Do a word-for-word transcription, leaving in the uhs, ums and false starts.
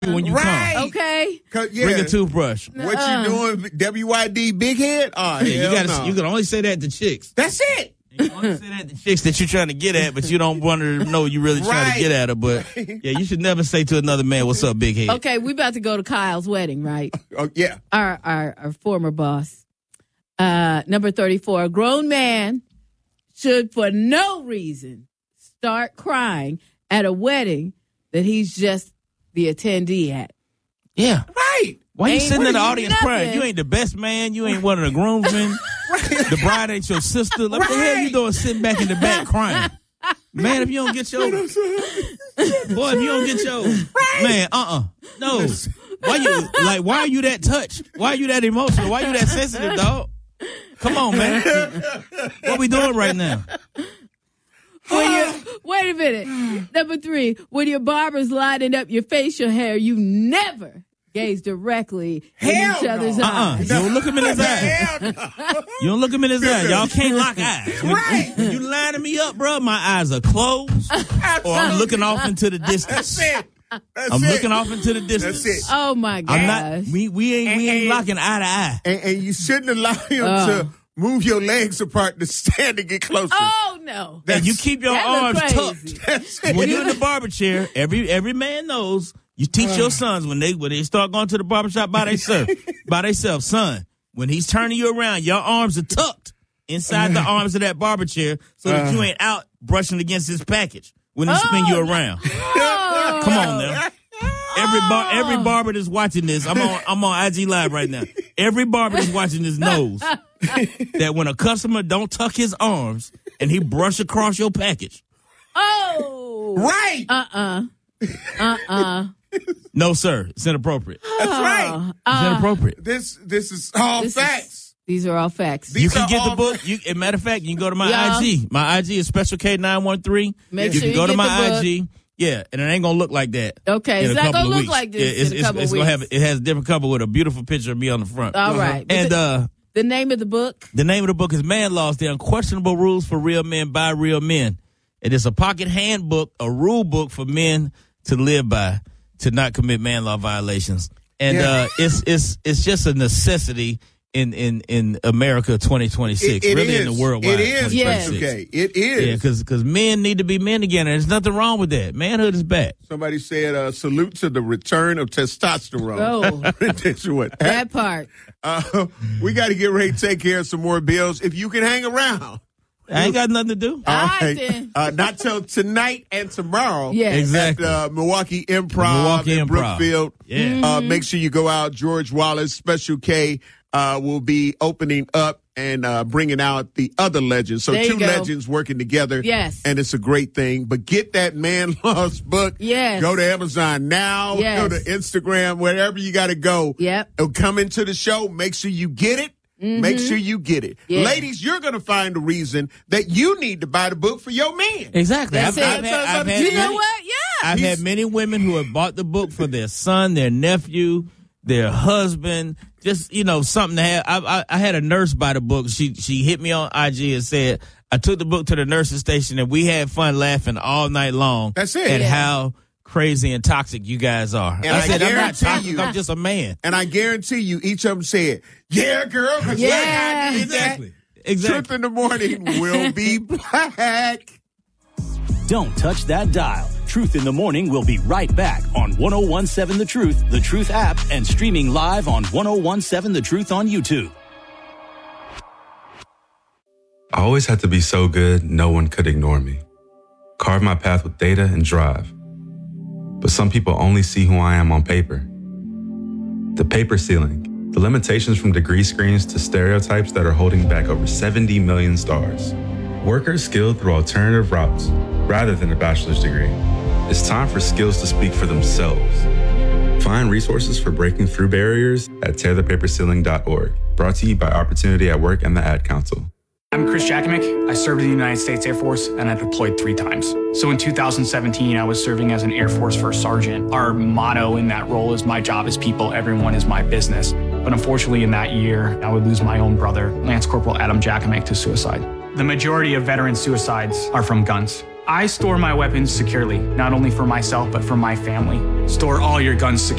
when you Right. come. Okay. Yeah. Bring a toothbrush. What Uh. you doing? W Y D, big head? Oh, Yeah, you hell gotta. no. You can only say that to chicks. That's it. You can only say that to chicks that you're trying to get at, but you don't want her to know you really trying Right. to get at her. But yeah, you should never say to another man, "What's up, big head?" Okay, we about to go to Kyle's wedding, right? Oh, yeah. Our our, our former boss. Uh, number thirty-four. A grown man should, for no reason, start crying at a wedding that he's just the attendee at. Yeah. Right. Why you Ain't sitting in the you audience nothing. crying? You ain't the best man. You ain't one of the groomsmen. The bride ain't your sister. What the hell you doing sitting back in the back crying? Man, if you don't get your boy, if you don't get your man, uh uh no. Why you like? Why are you that touched? Why are you that emotional? Why are you that sensitive, dog? Come on, man. What we doing right now? When you, wait a minute. Number three, when your barber's lining up your facial hair, you never gaze directly in Hell each other's no. Uh-uh. eyes. You don't look him in his eye. Hell no. You don't look him in his eye. Y'all can't lock eyes. When, Right. when you lining me up, bro, my eyes are closed, or I'm looking off into the distance. That's it. That's I'm it. looking off into the distance. That's it. Oh my gosh. I'm not. We we ain't we ain't locking eye to eye. And, and you shouldn't allow him Oh. to move your legs apart to stand and get closer. Oh no. And you keep your That arms look crazy. tucked. That's it. When you're in the barber chair, every every man knows. You teach your sons when they when they start going to the barbershop by themselves, by themselves, son. When he's turning you around, your arms are tucked inside the arms of that barber chair, so that you ain't out brushing against his package when he spin you around. Oh. Come on now. Every bar, every barber that's watching this, I'm on I'm on I G Live right now. Every barber that's watching this knows that when a customer don't tuck his arms and he brush across your package, Oh. Right. Uh-uh. Uh-uh. no sir, it's inappropriate. That's right. It's Uh, inappropriate. This this is all this is- facts. These are all facts. These You are can get the all- book. You, as a matter of fact, you can go to my Yeah. I G. My I G is Special K nine one three. Make you sure can go you to get my the book. I G. Yeah, and it ain't gonna look like that. Okay, in it's a not couple gonna of look weeks. like this Yeah, it's, in a it's- couple it's weeks. gonna have. It has a different cover with a beautiful picture of me on the front. All right. But And the, uh, the name of the book? the name of the book is Man Laws: The Unquestionable Rules for Real Men by Real Men. It is a pocket handbook, a rule book for men to live by to not commit man law violations. And Yeah. uh, it's it's it's just a necessity in in in America twenty twenty-six, It- it really is. in the worldwide. It is. Yes. twenty twenty-six. Okay. It is. Yeah, because because men need to be men again, and there's nothing wrong with that. Manhood is back. Somebody said, uh, salute to the return of testosterone. Oh. That's what. That part. Uh, we got to get ready to take care of some more bills. If you can hang around. I ain't got nothing to do. All All right, right. then. Uh, not till tonight and tomorrow. Yes. Exactly. At uh, Milwaukee Improv Milwaukee in Improv. Brookfield. Yeah. Uh, make sure you go out. George Wallace, Special K, uh, will be opening up and uh, bringing out the other legends. So There you two go. legends working together. Yes. And it's a great thing. But get that Man Laws book. Yes. Go to Amazon now. Yes. Go to Instagram, wherever you got to go. Yep. And come into the show. Make sure you get it. Make sure you get it. Yeah. Ladies, you're going to find a reason that you need to buy the book for your man. Exactly. That's I've, it. I've had, I've had You know many- what? Yeah. I've He's- had many women who have bought the book for their son, their nephew, their husband, just, you know, something to have. I, I, I had a nurse buy the book. She she hit me on I G and said, I took the book to the nurse's station and we had fun laughing all night long. That's it. At Yeah. how crazy and toxic you guys are. And I, I said, I'm not guarantee toxic. you- I'm just a man. And I guarantee you, each of them said, yeah, girl. 'cause Yeah. I did that. Exactly. Exactly. Truth in the morning will be black. Don't touch that dial. Truth in the Morning will be right back on ten seventeen The Truth, The Truth app, and streaming live on ten seventeen The Truth on YouTube. I always had to be so good, no one could ignore me. Carve my path with data and drive. But some people only see who I am on paper. The paper ceiling, the limitations from degree screens to stereotypes that are holding back over seventy million stars. Workers skilled through alternative routes rather than a bachelor's degree. It's time for skills to speak for themselves. Find resources for breaking through barriers at tear the paper ceiling dot org. Brought to you by Opportunity at Work and the Ad Council. I'm Chris Jakimick. I served in the United States Air Force and I deployed three times. So in two thousand seventeen, I was serving as an Air Force First Sergeant. Our motto in that role is my job is people, everyone is my business. But unfortunately in that year, I would lose my own brother, Lance Corporal Adam Jakimick, to suicide. The majority of veteran suicides are from guns. I store my weapons securely, not only for myself, but for my family. Store all your guns securely.